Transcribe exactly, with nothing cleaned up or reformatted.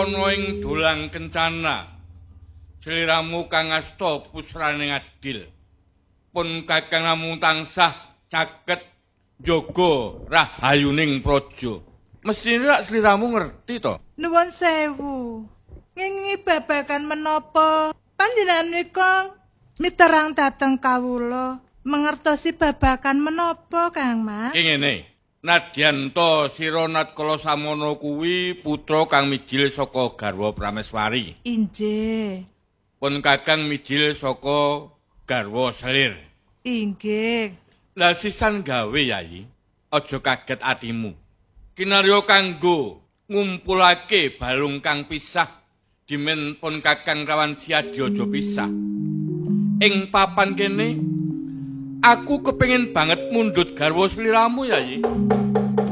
ana ing dolang kencana. Sliramu kang asta pusraning adil. Pun kakang namung tansah caket njaga rahayuning praja. Mestine rak sliramu ngerti to? Nuwun sewu. Ngingi babagan menapa panjenengan menika miterang dhateng kawula mangertosi babagan menapa Kang Mas? Ki ngene, nadyan to sira Natkala Samana kuwi putra kang mijil saka garwa Prameswari. Inggih. Pun kakang mijil saka garwa Selir. Inggih. Lah sisan gawe Yayi, aja kaget atimu. Kinarya kanggo ngumpulake balung kang pisah dimen pun kakang kawan siadi aja pisah. Ing papan kene aku kepengin banget mundhut garwa sliramu Yayi.